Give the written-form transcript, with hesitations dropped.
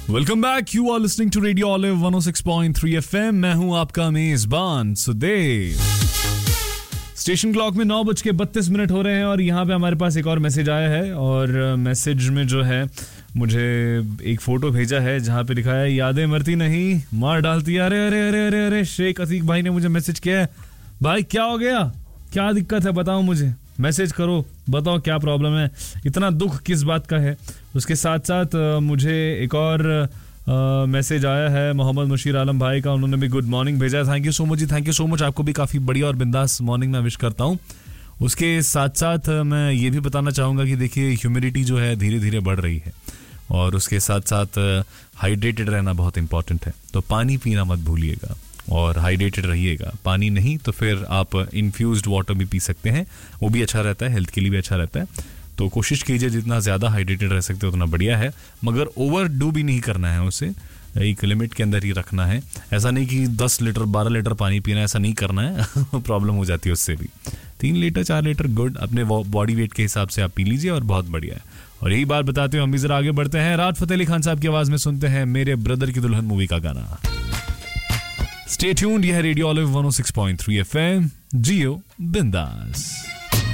Welcome back, you are listening to radio olive 106.3 FM। मैं हूं आपका मेजबान सुदेव। स्टेशन क्लॉक में 9:32 हो रहे हैं और यहाँ पे हमारे पास एक और मैसेज आया है और मैसेज में जो है मुझे एक फोटो भेजा है जहाँ पे लिखा है यादें मरती नहीं मार डालती है। अरे अरे अरे अरे अरे शेख अतीक भाई ने मुझे मैसेज किया है। भाई क्या हो गया, क्या दिक्कत है, बताओ मुझे, मैसेज करो, बताओ क्या प्रॉब्लम है, इतना दुख किस बात का है। उसके साथ साथ मुझे एक और मैसेज आया है मोहम्मद मुशीर आलम भाई का, उन्होंने भी गुड मॉर्निंग भेजा है। Thank you so much ji, thank you so much. आपको भी काफ़ी बढ़िया और बिंदास मॉर्निंग में विश करता हूँ। उसके साथ साथ मैं ये भी बताना चाहूँगा कि देखिए ह्यूमिडिटी जो है धीरे धीरे बढ़ रही है और उसके साथ साथ हाइड्रेटेड रहना बहुत इंपॉर्टेंट है। तो पानी पीना मत भूलिएगा और हाइड्रेटेड रहिएगा। पानी नहीं तो फिर आप इन्फ्यूज्ड वाटर भी पी सकते हैं, वो भी अच्छा रहता है, हेल्थ के लिए भी अच्छा रहता है। तो कोशिश कीजिए जितना ज़्यादा हाइड्रेटेड रह सकते हो उतना बढ़िया है, मगर ओवर डू भी नहीं करना है, उसे एक लिमिट के अंदर ही रखना है। ऐसा नहीं कि 10 लीटर 12 लीटर पानी पीना है, ऐसा नहीं करना है प्रॉब्लम हो जाती है उससे भी। 3 लीटर 4 लीटर गुड, अपने बॉडी वेट के हिसाब से आप पी लीजिए और बहुत बढ़िया है। और यही बात बताते हुए हम भी जरा आगे बढ़ते हैं। राहत फतेह अली खान साहब की आवाज़ में सुनते हैं मेरे ब्रदर की दुल्हन मूवी का गाना। स्टे ट्यून्ड, यह है रेडियो ऑलिव 106.3 FM। जियो बिंदास।